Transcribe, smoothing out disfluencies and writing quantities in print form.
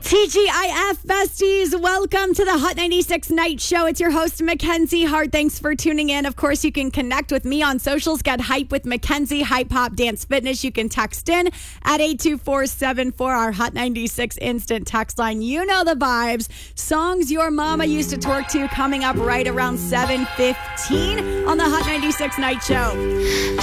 TGIF besties, welcome to the Hot 96 Night Show. It's your host, Mackenzie Hart. Thanks for tuning in. Of course, you can connect with me on socials. Get hype with Mackenzie, Hype Hop Dance Fitness. You can text in at 82474, our Hot 96 instant text line. You know the vibes. Songs your mama used to twerk to coming up right around 7:15 on the Hot 96 Night Show.